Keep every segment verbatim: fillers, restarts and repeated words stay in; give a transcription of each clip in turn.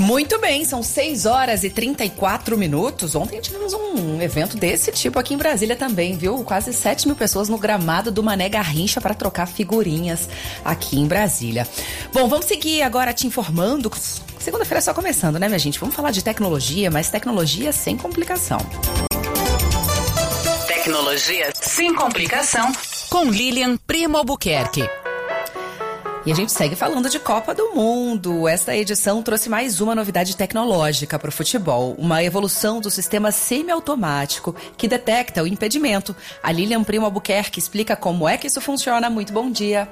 Muito bem, são seis horas e trinta e quatro minutos. Ontem tivemos um evento desse tipo aqui em Brasília também, viu? Quase sete mil pessoas no gramado do Mané Garrincha para trocar figurinhas aqui em Brasília. Bom, vamos seguir agora te informando. Segunda-feira é só começando, né, minha gente? Vamos falar de tecnologia, mas tecnologia sem complicação. Tecnologia sem complicação com Lilian Primo Albuquerque. E a gente segue falando de Copa do Mundo. Esta edição trouxe mais uma novidade tecnológica para o futebol. Uma evolução do sistema semiautomático que detecta o impedimento. A Lilian Primo Albuquerque explica como é que isso funciona. Muito bom dia.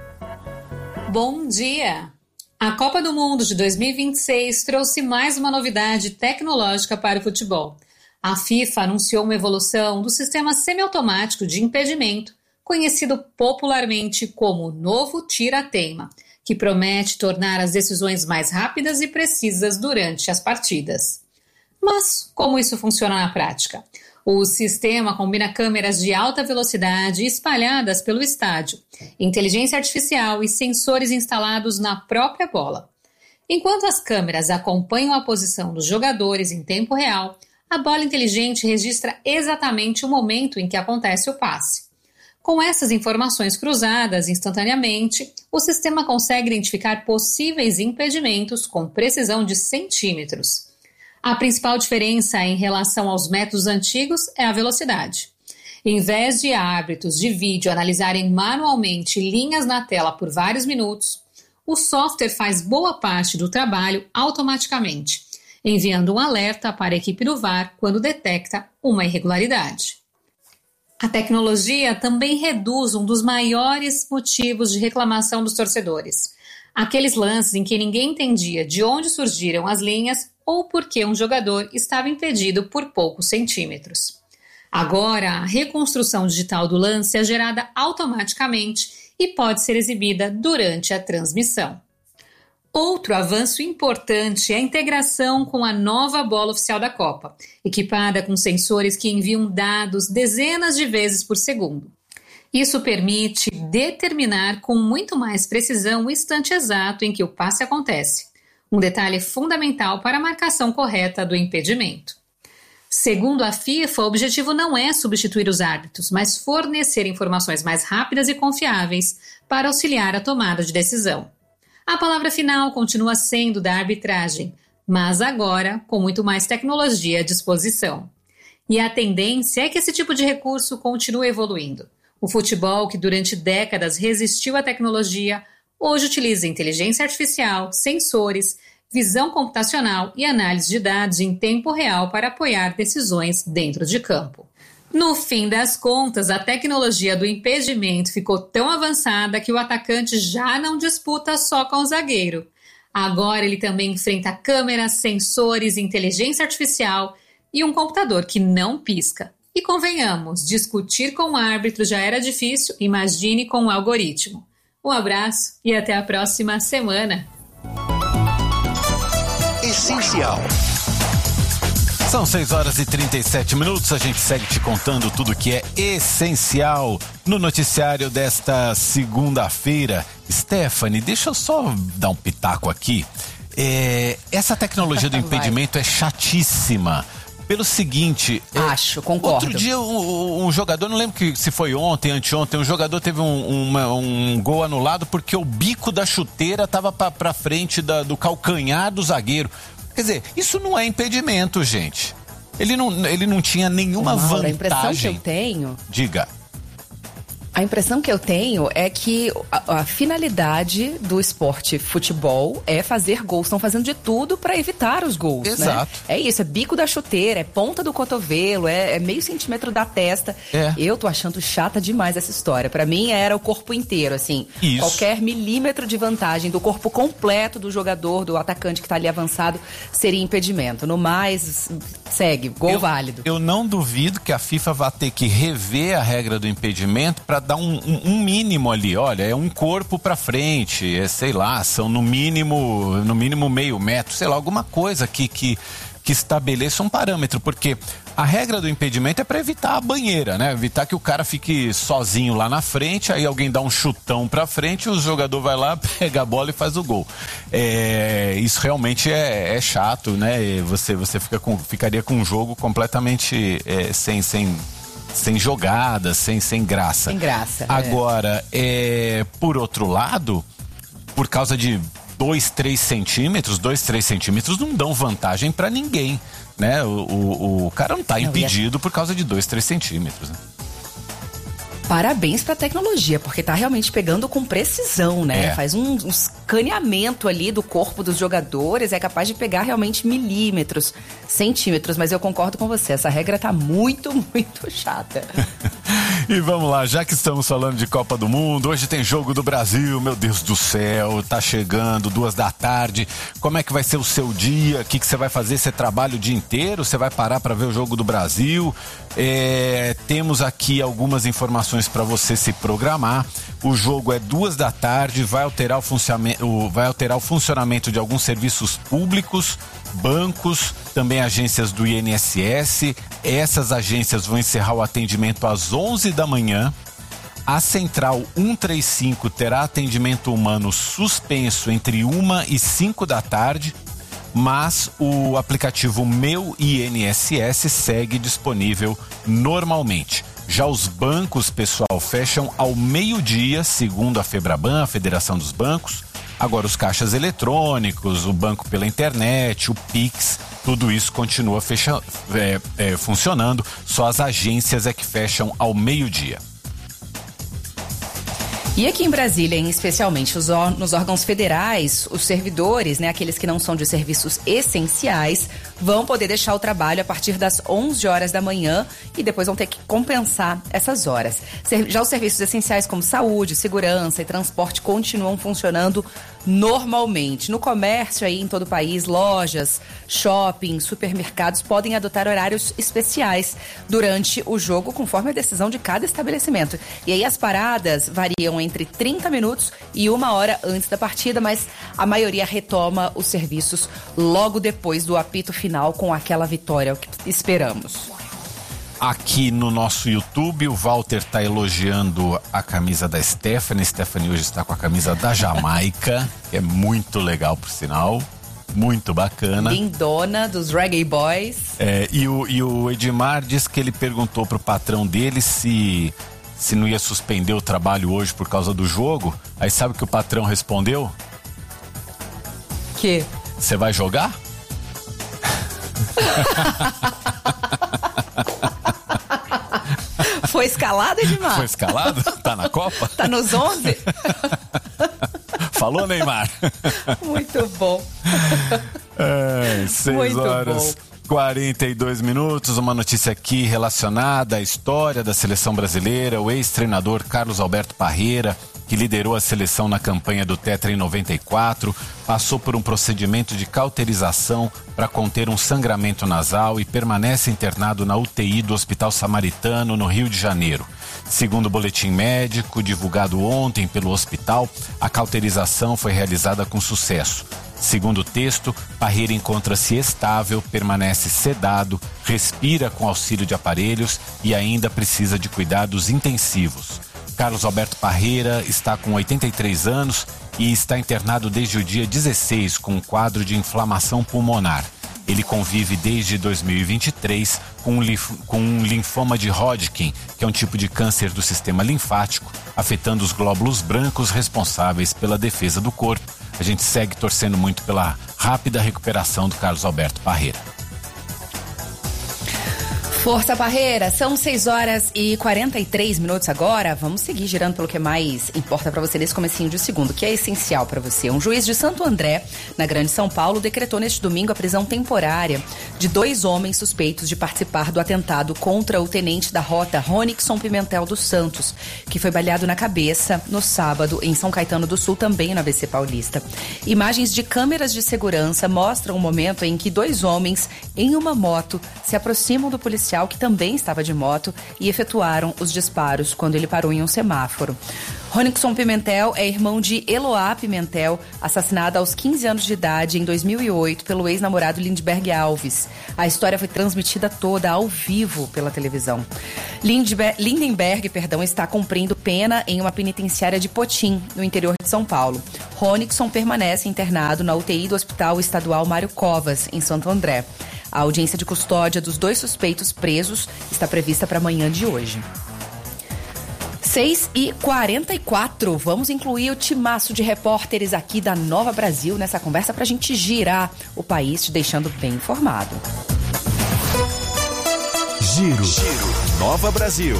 Bom dia. A Copa do Mundo de dois mil e vinte e seis trouxe mais uma novidade tecnológica para o futebol. A FIFA anunciou uma evolução do sistema semiautomático de impedimento, conhecido popularmente como novo tira-teima, que promete tornar as decisões mais rápidas e precisas durante as partidas. Mas como isso funciona na prática? O sistema combina câmeras de alta velocidade espalhadas pelo estádio, inteligência artificial e sensores instalados na própria bola. Enquanto as câmeras acompanham a posição dos jogadores em tempo real, a bola inteligente registra exatamente o momento em que acontece o passe. Com essas informações cruzadas instantaneamente, o sistema consegue identificar possíveis impedimentos com precisão de centímetros. A principal diferença em relação aos métodos antigos é a velocidade. Em vez de árbitros de vídeo analisarem manualmente linhas na tela por vários minutos, o software faz boa parte do trabalho automaticamente, enviando um alerta para a equipe do V A R quando detecta uma irregularidade. A tecnologia também reduz um dos maiores motivos de reclamação dos torcedores. Aqueles lances em que ninguém entendia de onde surgiram as linhas ou porque um jogador estava impedido por poucos centímetros. Agora, a reconstrução digital do lance é gerada automaticamente e pode ser exibida durante a transmissão. Outro avanço importante é a integração com a nova bola oficial da Copa, equipada com sensores que enviam dados dezenas de vezes por segundo. Isso permite determinar com muito mais precisão o instante exato em que o passe acontece, um detalhe fundamental para a marcação correta do impedimento. Segundo a FIFA, o objetivo não é substituir os árbitros, mas fornecer informações mais rápidas e confiáveis para auxiliar a tomada de decisão. A palavra final continua sendo da arbitragem, mas agora com muito mais tecnologia à disposição. E a tendência é que esse tipo de recurso continue evoluindo. O futebol, que durante décadas resistiu à tecnologia, hoje utiliza inteligência artificial, sensores, visão computacional e análise de dados em tempo real para apoiar decisões dentro de campo. No fim das contas, a tecnologia do impedimento ficou tão avançada que o atacante já não disputa só com o zagueiro. Agora ele também enfrenta câmeras, sensores, inteligência artificial e um computador que não pisca. E convenhamos, discutir com o árbitro já era difícil, imagine com o algoritmo. Um abraço e até a próxima semana. Essencial. São seis horas e trinta e sete minutos, a gente segue te contando tudo que é essencial no noticiário desta segunda-feira. Stephanie, deixa eu só dar um pitaco aqui. É, essa tecnologia do impedimento é chatíssima. Pelo seguinte... Acho, concordo. Outro dia um, um jogador, não lembro que, se foi ontem, anteontem, um jogador teve um, uma, um gol anulado porque o bico da chuteira estava para frente da, do calcanhar do zagueiro. Quer dizer, isso não é impedimento, gente. Ele não, ele não tinha nenhuma Mauro, vantagem. A impressão que eu tenho... Diga. A impressão que eu tenho é que a, a finalidade do esporte futebol é fazer gols. Estão fazendo de tudo para evitar os gols, Exato. Né? É isso, é bico da chuteira, é ponta do cotovelo, é, é meio centímetro da testa. É. Eu tô achando chata demais essa história. Para mim era o corpo inteiro, assim. Isso. Qualquer milímetro de vantagem do corpo completo do jogador, do atacante que tá ali avançado, seria impedimento. No mais, segue, gol eu, válido. Eu não duvido que a FIFA vá ter que rever a regra do impedimento para dar um, um, um mínimo ali. Olha, é um corpo para frente, é, sei lá, são no mínimo, no mínimo meio metro, sei lá, alguma coisa que, que, que estabeleça um parâmetro, porque a regra do impedimento é para evitar a banheira, né? Evitar que o cara fique sozinho lá na frente, aí alguém dá um chutão pra frente, o jogador vai lá, pega a bola e faz o gol. É, isso realmente é, é chato, né? E você, você fica com, ficaria com um jogo completamente é, sem, sem, sem jogada, sem, sem graça. Sem graça. Agora, é. É, por outro lado, por causa de dois, três centímetros, dois, três centímetros não dão vantagem pra ninguém, né? O, o, o cara não tá impedido por causa de dois, três centímetros, né? Parabéns pra tecnologia, porque tá realmente pegando com precisão, né? É. Faz um, um escaneamento ali do corpo dos jogadores, é capaz de pegar realmente milímetros, centímetros, mas eu concordo com você, essa regra tá muito, muito chata. E vamos lá, já que estamos falando de Copa do Mundo, hoje tem jogo do Brasil, meu Deus do céu, tá chegando, duas da tarde, como é que vai ser o seu dia, o que, que você vai fazer, você trabalha o dia inteiro, você vai parar para ver o jogo do Brasil? É, temos aqui algumas informações para você se programar. O jogo é duas da tarde, vai alterar o funcionamento, vai alterar o funcionamento de alguns serviços públicos, bancos, também agências do I N S S. Essas agências vão encerrar o atendimento às onze da manhã. A Central cento e trinta e cinco terá atendimento humano suspenso entre uma e cinco da tarde, mas o aplicativo Meu I N S S segue disponível normalmente. Já os bancos, pessoal, fecham ao meio-dia, segundo a FEBRABAN, a Federação dos Bancos. Agora, os caixas eletrônicos, o banco pela internet, o Pix, tudo isso continua fecha, é, é, funcionando. Só as agências é que fecham ao meio-dia. E aqui em Brasília, especialmente os or- nos órgãos federais, os servidores, né, aqueles que não são de serviços essenciais, vão poder deixar o trabalho a partir das onze horas da manhã e depois vão ter que compensar essas horas. Ser- já os serviços essenciais como saúde, segurança e transporte continuam funcionando normalmente. No comércio aí em todo o país, lojas, shoppings, supermercados podem adotar horários especiais durante o jogo, conforme a decisão de cada estabelecimento. E aí as paradas variam entre trinta minutos e uma hora antes da partida, mas a maioria retoma os serviços logo depois do apito final com aquela vitória, é o que esperamos. Aqui no nosso YouTube, o Walter tá elogiando a camisa da Stephanie. Stephanie hoje está com a camisa da Jamaica, que é muito legal, por sinal. Muito bacana. Lindona, dos Reggae Boys. É, e, o, e o Edmar disse que ele perguntou pro patrão dele se, se não ia suspender o trabalho hoje por causa do jogo. Aí sabe o que o patrão respondeu? Que? Você vai jogar? Foi escalado, Edmar? Foi escalado? Tá na Copa? Tá nos onze? Falou, Neymar? Muito bom. É, seis horas e quarenta e dois minutos. Uma notícia aqui relacionada à história da seleção brasileira. O ex-treinador Carlos Alberto Parreira, que liderou a seleção na campanha do Tetra em noventa e quatro, passou por um procedimento de cauterização para conter um sangramento nasal e permanece internado na U T I do Hospital Samaritano, no Rio de Janeiro. Segundo o boletim médico divulgado ontem pelo hospital, a cauterização foi realizada com sucesso. Segundo o texto, Parreira encontra-se estável, permanece sedado, respira com auxílio de aparelhos e ainda precisa de cuidados intensivos. Carlos Alberto Parreira está com oitenta e três anos e está internado desde o dia dezesseis com um quadro de inflamação pulmonar. Ele convive desde dois mil e vinte e três com um, linf- com um linfoma de Hodgkin, que é um tipo de câncer do sistema linfático, afetando os glóbulos brancos responsáveis pela defesa do corpo. A gente segue torcendo muito pela rápida recuperação do Carlos Alberto Parreira. Força Parreira, são seis horas e quarenta e três minutos agora. Vamos seguir girando pelo que mais importa para você nesse comecinho de segundo, que é essencial para você. Um juiz de Santo André, na Grande São Paulo, decretou neste domingo a prisão temporária de dois homens suspeitos de participar do atentado contra o tenente da rota Ronixon Pimentel dos Santos, que foi baleado na cabeça no sábado em São Caetano do Sul, também no A B C Paulista. Imagens de câmeras de segurança mostram o momento em que dois homens em uma moto se aproximam do policial, que também estava de moto, e efetuaram os disparos quando ele parou em um semáforo. Ronixon Pimentel é irmão de Eloá Pimentel, assassinada aos quinze anos de idade em dois mil e oito pelo ex-namorado Lindbergh Alves. A história foi transmitida toda ao vivo pela televisão. Lindbergh, Lindenberg, perdão, está cumprindo pena em uma penitenciária de Potim, no interior de São Paulo. Ronixon permanece internado na U T I do Hospital Estadual Mário Covas, em Santo André. A audiência de custódia dos dois suspeitos presos está prevista para amanhã de hoje. seis e quarenta e quatro, vamos incluir o timaço de repórteres aqui da Nova Brasil nessa conversa para a gente girar o país, te deixando bem informado. Giro, Giro. Nova Brasil.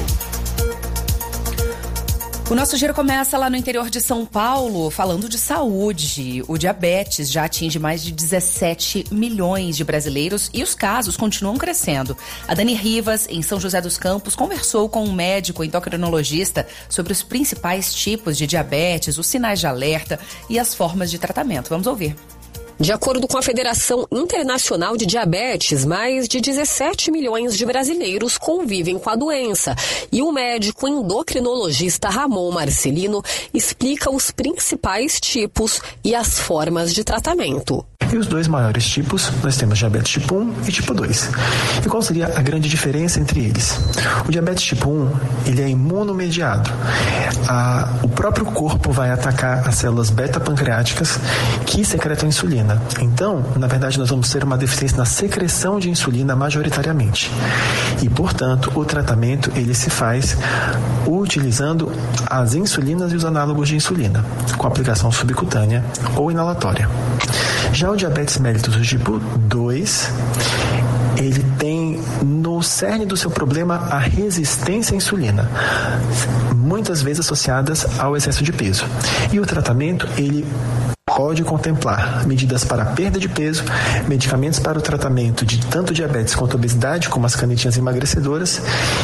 O nosso giro começa lá no interior de São Paulo, falando de saúde. O diabetes já atinge mais de dezessete milhões de brasileiros e os casos continuam crescendo. A Dani Rivas, em São José dos Campos, conversou com um médico endocrinologista sobre os principais tipos de diabetes, os sinais de alerta e as formas de tratamento. Vamos ouvir. De acordo com a Federação Internacional de Diabetes, mais de dezessete milhões de brasileiros convivem com a doença. E o médico endocrinologista Ramon Marcelino explica os principais tipos e as formas de tratamento. E os dois maiores tipos, nós temos diabetes tipo um e tipo dois. E qual seria a grande diferença entre eles? O diabetes tipo um, ele é imunomediado. A, o próprio corpo vai atacar as células beta-pancreáticas que secretam insulina. Então, na verdade, nós vamos ter uma deficiência na secreção de insulina majoritariamente. E, portanto, o tratamento, ele se faz utilizando as insulinas e os análogos de insulina, com aplicação subcutânea ou inalatória. Já o diabetes mellitus tipo dois, ele tem no cerne do seu problema a resistência à insulina, muitas vezes associadas ao excesso de peso. E o tratamento, ele pode contemplar medidas para a perda de peso, medicamentos para o tratamento de tanto diabetes quanto obesidade, como as canetinhas emagrecedoras,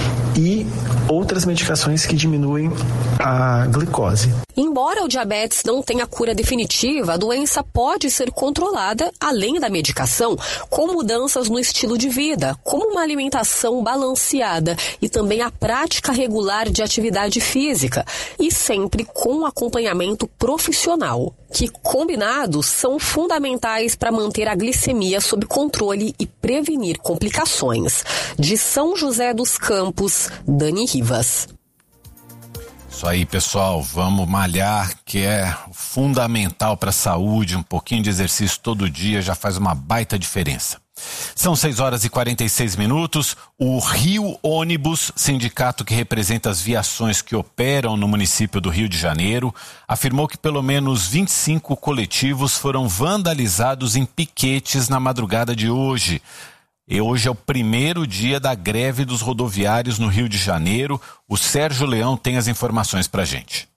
e outras medicações que diminuem a glicose. Embora o diabetes não tenha cura definitiva, a doença pode ser controlada, além da medicação, com mudanças no estilo de vida, como uma alimentação balanceada e também a prática regular de atividade física, e sempre com acompanhamento profissional, que combinados são fundamentais para manter a glicemia sob controle e prevenir complicações. De São José dos Campos, Dani Rivas. Isso aí, pessoal, vamos malhar, que é fundamental para a saúde. Um pouquinho de exercício todo dia já faz uma baita diferença. São seis horas e quarenta e seis minutos. O Rio Ônibus, sindicato que representa as viações que operam no município do Rio de Janeiro, afirmou que pelo menos vinte e cinco coletivos foram vandalizados em piquetes na madrugada de hoje. E hoje é o primeiro dia da greve dos rodoviários no Rio de Janeiro. O Sérgio Leão tem as informações pra gente.